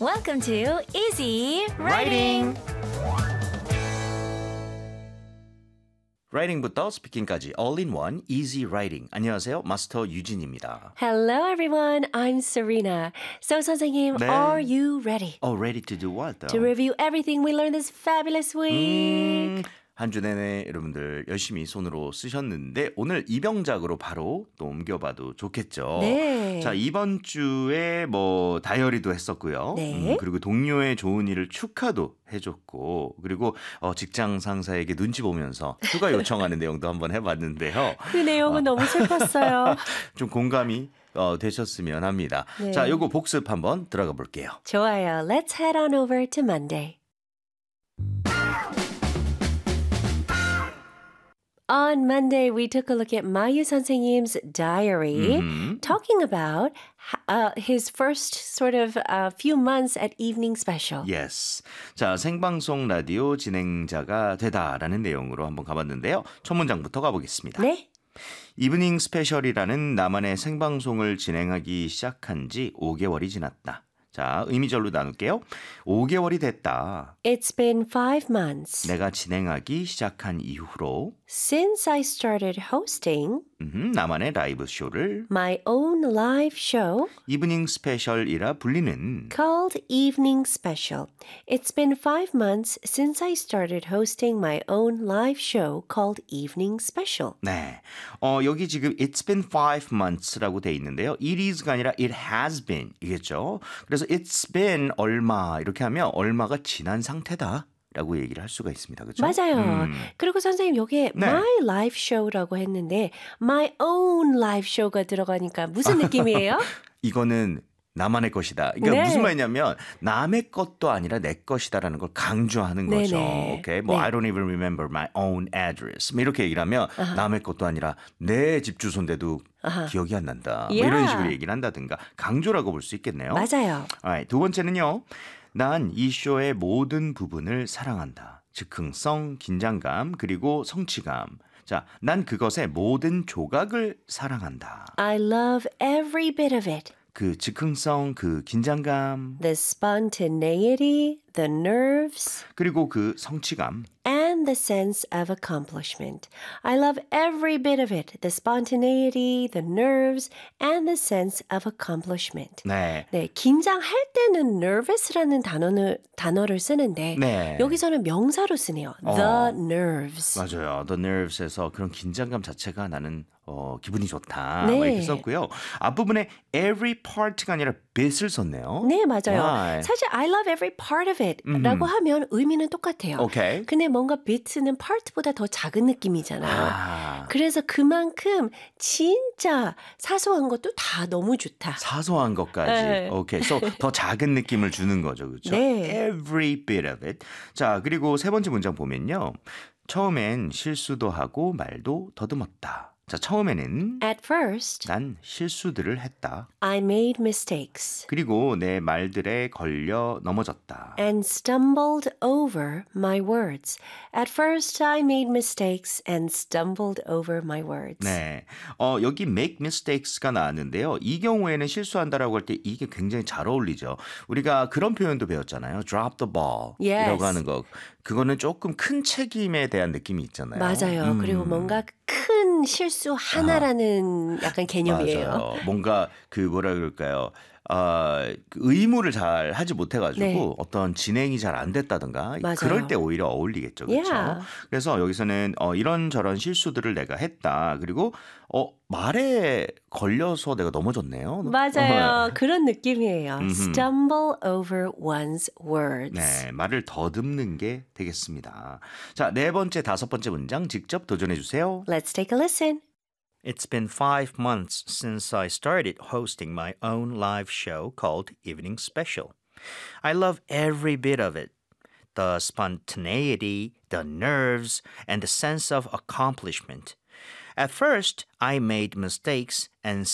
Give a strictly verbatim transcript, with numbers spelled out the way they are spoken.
Welcome to Easy Writing. 라이팅부터 스피킹까지 all-in-one easy writing. 안녕하세요. 마스터 유진입니다. Hello everyone, I'm Serena. So 선생님, 네. are you ready Oh, ready to do what though? to review everything we learned this fabulous week? 음, 한 주 내내 여러분들 열심히 손으로 쓰셨는데 오늘 입영작으로 바로 또 옮겨봐도 좋겠죠. 네. 자, 이번 주에 뭐 다이어리도 했었고요. 네. 음, 그리고 동료의 좋은 일을 축하도 해줬고 그리고 어, 직장 상사에게 눈치 보면서 휴가 요청하는 내용도 한번 해봤는데요. 그 내용은 어. 너무 슬펐어요. 좀 공감이 어, 되셨으면 합니다. 네. 자, 요거 복습 한번 들어가 볼게요. 좋아요. Let's head on over to Monday. On Monday, we took a look at 마유 선생님's diary, 음. talking about uh, his first sort of uh, few months at Evening Special. Yes. 자, 생방송 라디오 진행자가 되다라는 내용으로 한번 가봤는데요. 첫 문장부터 가보겠습니다. 네? 이브닝 스페셜이라는 나만의 생방송을 진행하기 시작한 지 오 개월이 지났다. 자, 의미절로 나눌게요. 오 개월이 됐다. It's been five months 내가 진행하기 시작한 이후로 since I started hosting 음, 나만의 라이브 쇼를 my own live show 이브닝 스페셜이라 불리는 called Evening Special. It's been five months since I started hosting my own live show called Evening Special. 네, 어, 여기 지금 It's been five months라고 돼 있는데요. It is가 아니라 It has been 이겠죠. 그래서 It's been 얼마 이렇게 하면 얼마가 지난 상태다. 라고 얘기를 할 수가 있습니다. 그렇죠? 맞아요. 음. 그리고 선생님 여기에 네. my live show라고 했는데 my own live show가 들어가니까 무슨 느낌이에요? 이거는 나만의 것이다. 그러니까 네. 무슨 말이냐면 남의 것도 아니라 내 것이다라는 걸 강조하는 네네. 거죠. 오케이, 뭐 네. I don't even remember my own address. 뭐 이렇게 얘기를 하면 아하. 남의 것도 아니라 내 집 주소인데도 아하. 기억이 안 난다. 뭐 Yeah. 이런 식으로 얘기를 한다든가 강조라고 볼 수 있겠네요. 맞아요. Alright, 두 번째는요. 난 이 쇼의 모든 부분을 사랑한다. 즉흥성, 긴장감, 그리고 성취감. 자, 난 그것의 모든 조각을 사랑한다. I love every bit of it. 그 즉흥성, 그 긴장감, The spontaneity, the nerves, 그리고 그 성취감. and the sense of accomplishment. I love every bit of it. The spontaneity, the nerves, and the sense of accomplishment. 네. 네, 긴장할 때는 nervous라는 단어를, 단어를 쓰는데 네. 여기서는 명사로 쓰네요. 어. The nerves. 맞아요. The nerves에서 그런 긴장감 자체가 나는 어, 기분이 좋다. 네. 뭐 이렇게 썼고요. 앞부분에 every part가 아니라 bit을 썼네요. 네, 맞아요. Right. 사실 I love every part of it 라고 하면 의미는 똑같아요. 오케이. 근데 뭔가 bit는 part보다 더 작은 느낌이잖아요. 아, 그래서 그만큼 진짜 사소한 것도 다 너무 좋다. 사소한 것까지. 네. 오케이. So 더 작은 느낌을 주는 거죠. 그렇죠? 네. Every bit of it. 자, 그리고 세 번째 문장 보면요. 처음엔 실수도 하고 말도 더듬었다. 자, 처음에는 At first, 난 실수들을 했다. I made mistakes 그리고 내 말들에 걸려 넘어졌다. and stumbled over my words. At first, I made mistakes and stumbled over my words. 네, 어, 여기 make mistakes가 나왔는데요. 이 경우에는 실수한다라고 할 때 이게 굉장히 잘 어울리죠. 우리가 그런 표현도 배웠잖아요. drop the ball Yes. 이라고 하는 거. 그거는 조금 큰 책임에 대한 느낌이 있잖아요. 맞아요. 음. 그리고 뭔가 큰 실수 하나라는 약간 개념이에요. 맞아요. 뭔가 그 뭐라 그럴까요? 어, 그 의무를 잘 하지 못해가지고 네. 어떤 진행이 잘 안 됐다든가 맞아요. 그럴 때 오히려 어울리겠죠. 그렇죠? Yeah. 그래서 여기서는 어, 이런저런 실수들을 내가 했다. 그리고 어, 말에 걸려서 내가 넘어졌네요. 맞아요. 그런 느낌이에요. 음흠. Stumble over one's words. 네, 말을 더듬는 게 되겠습니다. 자, 네 번째, 다섯 번째 문장 직접 도전해 주세요. Let's take a listen. It's been five months since I started hosting my own live show called Evening Special. I love every bit of it. The spontaneity, the nerves, and the sense of accomplishment. At first, I made mistakes and